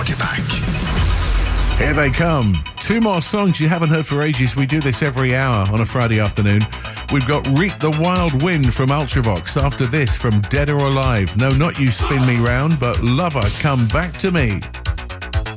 Pocketback. Here they come. Two more songs you haven't heard for ages. We do this every hour on a Friday afternoon. We've got Reap the Wild Wind from Ultravox. After this, from Dead or Alive. No, not You Spin Me Round, but Lover, Come Back to Me.